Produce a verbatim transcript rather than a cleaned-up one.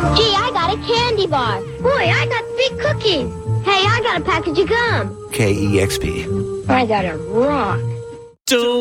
Gee, I got a candy bar. Boy, I got big cookies. Hey, I got a package of gum. K E X P. I got a rock. Two.